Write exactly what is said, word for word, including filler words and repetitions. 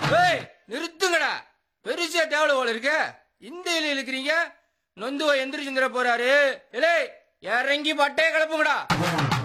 ஏய் நிறுத்துங்கடா, பெருசா தேவல போல இருக்க. இந்த இலையில இருக்கிறீங்க. நொந்துவ எந்திரிச்சுந்திர போறாரு. இலே இறங்கி பட்டைய கிளப்புங்கடா.